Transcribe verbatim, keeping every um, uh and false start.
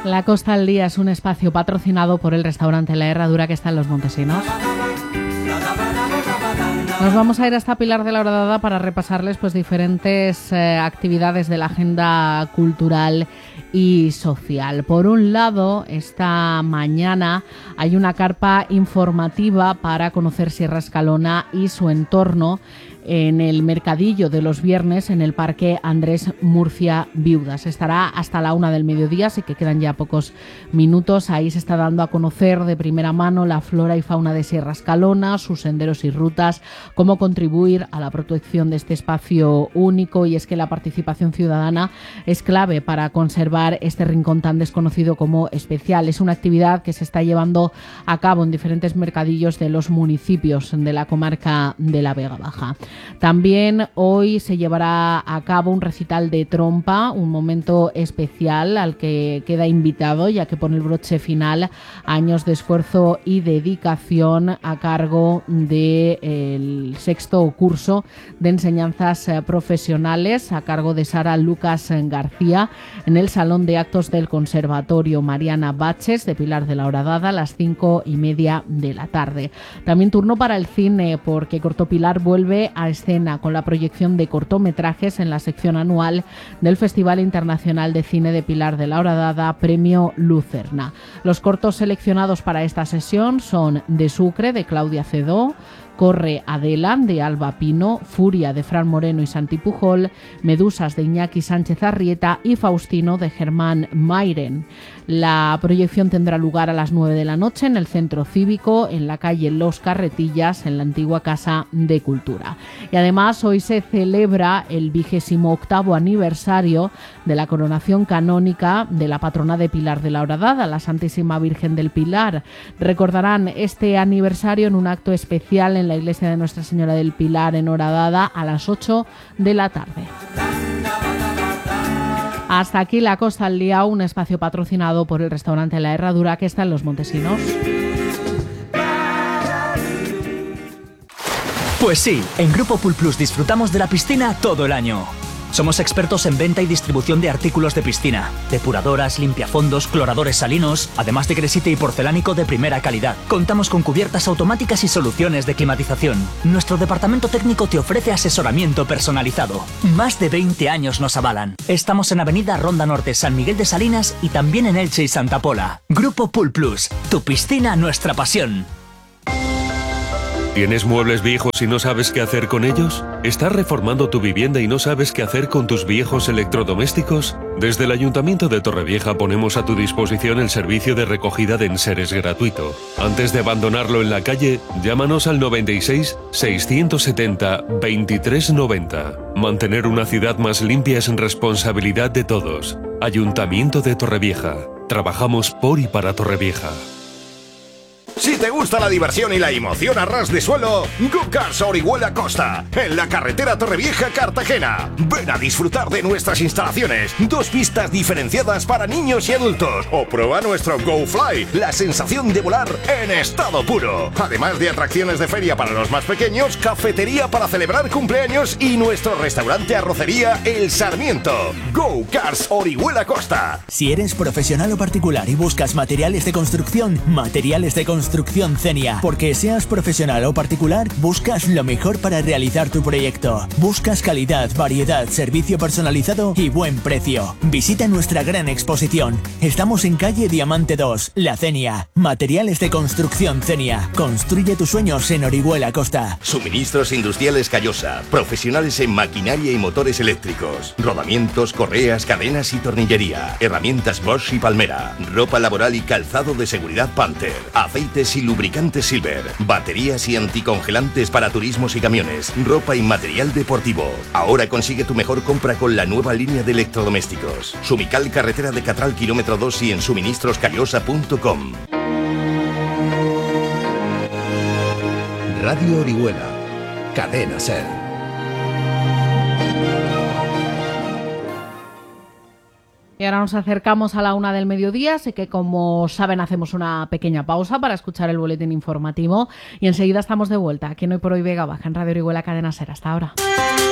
La Costa al Día es un espacio patrocinado por el restaurante La Herradura, que está en Los Montesinos. Nos vamos a ir hasta Pilar de la Horadada para repasarles pues diferentes eh, actividades de la agenda cultural y social. Por un lado, esta mañana hay una carpa informativa para conocer Sierra Escalona y su entorno en el mercadillo de los viernes en el Parque Andrés Murcia Viudas. Estará hasta la una del mediodía, así que quedan ya pocos minutos. Ahí se está dando a conocer de primera mano la flora y fauna de Sierra Escalona, sus senderos y rutas, cómo contribuir a la protección de este espacio único, y es que la participación ciudadana es clave para conservar este rincón tan desconocido como especial. Es una actividad que se está llevando a cabo en diferentes mercadillos de los municipios de la comarca de la Vega Baja. También hoy se llevará a cabo un recital de trompa, un momento especial al que queda invitado, ya que pone el broche final a años de esfuerzo y dedicación a cargo del sexto curso de enseñanzas profesionales a cargo de Sara Lucas García en el Salón de Actos del Conservatorio Mariana Baches de Pilar de la Horadada a las cinco y media de la tarde. También turno para el cine, porque Cortopilar vuelve a escena con la proyección de cortometrajes en la sección anual del Festival Internacional de Cine de Pilar de la Horadada, Premio Lucerna. Los cortos seleccionados para esta sesión son De Sucre, de Claudia Cedó, Corre Adela, de Alba Pino, Furia, de Fran Moreno y Santi Pujol, Medusas, de Iñaki Sánchez Arrieta y Faustino, de Germán Mayren. La proyección tendrá lugar a las nueve de la noche en el Centro Cívico, en la calle Los Carretillas, en la antigua Casa de Cultura. Y además hoy se celebra el vigésimo octavo aniversario de la coronación canónica de la patrona de Pilar de la Horadada, la Santísima Virgen del Pilar. Recordarán este aniversario en un acto especial en la iglesia de Nuestra Señora del Pilar en Horadada a las ocho de la tarde. Hasta aquí La Costa al Día, un espacio patrocinado por el restaurante La Herradura, que está en Los Montesinos. Pues sí, en Grupo Pool Plus disfrutamos de la piscina todo el año. Somos expertos en venta y distribución de artículos de piscina, depuradoras, limpiafondos, cloradores salinos, además de gresite y porcelánico de primera calidad. Contamos con cubiertas automáticas y soluciones de climatización. Nuestro departamento técnico te ofrece asesoramiento personalizado. Más de veinte años nos avalan. Estamos en Avenida Ronda Norte, San Miguel de Salinas y también en Elche y Santa Pola. Grupo Pool Plus, tu piscina, nuestra pasión. ¿Tienes muebles viejos y no sabes qué hacer con ellos? ¿Estás reformando tu vivienda y no sabes qué hacer con tus viejos electrodomésticos? Desde el Ayuntamiento de Torrevieja ponemos a tu disposición el servicio de recogida de enseres gratuito. Antes de abandonarlo en la calle, llámanos al noventa y seis, seiscientos setenta, veintitrés noventa. Mantener una ciudad más limpia es responsabilidad de todos. Ayuntamiento de Torrevieja. Trabajamos por y para Torrevieja. Si te gusta la diversión y la emoción a ras de suelo, Go Cars Orihuela Costa, en la carretera Torrevieja-Cartagena. Ven a disfrutar de nuestras instalaciones, dos pistas diferenciadas para niños y adultos, o prueba nuestro Go Fly, la sensación de volar en estado puro. Además de atracciones de feria para los más pequeños, cafetería para celebrar cumpleaños y nuestro restaurante arrocería El Sarmiento. Go Cars Orihuela Costa. Si eres profesional o particular y buscas materiales de construcción, materiales de construcción Construcción Cenia. Porque seas profesional o particular, buscas lo mejor para realizar tu proyecto. Buscas calidad, variedad, servicio personalizado y buen precio. Visita nuestra gran exposición. Estamos en calle Diamante dos, La Cenia. Materiales de Construcción Cenia. Construye tus sueños en Orihuela Costa. Suministros Industriales Callosa. Profesionales en maquinaria y motores eléctricos. Rodamientos, correas, cadenas y tornillería. Herramientas Bosch y Palmera. Ropa laboral y calzado de seguridad Panther. Aceite y lubricantes Silver, baterías y anticongelantes para turismos y camiones, ropa y material deportivo. Ahora consigue tu mejor compra con la nueva línea de electrodomésticos. Sumical, carretera de Catral, kilómetro dos y en suministros callosa punto com. Radio Orihuela, Cadena Ser. Y ahora nos acercamos a la una del mediodía, así que como saben hacemos una pequeña pausa para escuchar el boletín informativo y enseguida estamos de vuelta aquí en Hoy por Hoy Vega Baja en Radio Orihuela Cadena Ser. Hasta ahora.